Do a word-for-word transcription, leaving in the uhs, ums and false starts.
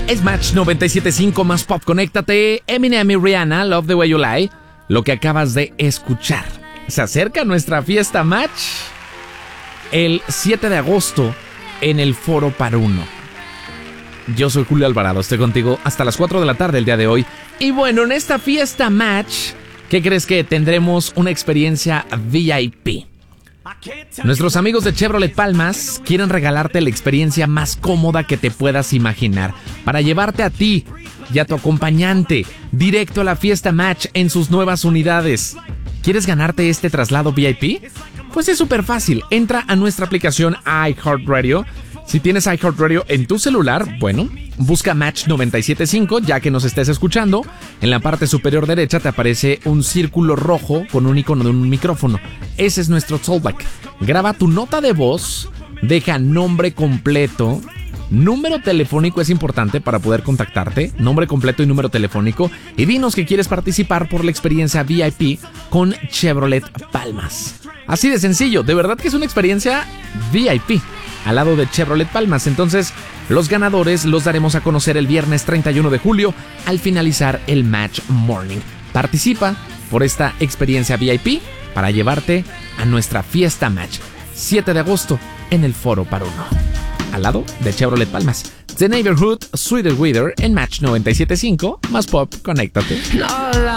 Es Match noventa y siete punto cinco más pop. Conéctate. Eminem y Rihanna, Love the Way You Lie. Lo que acabas de escuchar. Se acerca nuestra fiesta Match el siete de agosto en el Foro Par Uno. Yo soy Julio Alvarado, estoy contigo hasta las cuatro de la tarde el día de hoy. Y bueno, en esta fiesta Match, ¿qué crees que tendremos? Una experiencia V I P. Nuestros amigos de Chevrolet Palmas quieren regalarte la experiencia más cómoda que te puedas imaginar para llevarte a ti y a tu acompañante directo a la fiesta Match en sus nuevas unidades. ¿Quieres ganarte este traslado V I P? Pues es súper fácil. Entra a nuestra aplicación iHeartRadio. Si tienes iHeartRadio en tu celular, bueno, busca Match noventa y siete punto cinco ya que nos estés escuchando. En la parte superior derecha te aparece un círculo rojo con un icono de un micrófono. Ese es nuestro callback. Graba tu nota de voz, deja nombre completo, número telefónico es importante para poder contactarte, nombre completo y número telefónico, y dinos que quieres participar por la experiencia V I P con Chevrolet Palmas. Así de sencillo, de verdad que es una experiencia V I P al lado de Chevrolet Palmas. Entonces, los ganadores los daremos a conocer el viernes treinta y uno de julio al finalizar el Match Morning. Participa por esta experiencia V I P para llevarte a nuestra fiesta Match siete de agosto en el Foro Par Uno, al lado de Chevrolet Palmas. The Neighborhood, Sweeter Weather en Match noventa y siete punto cinco más pop. Conéctate. No,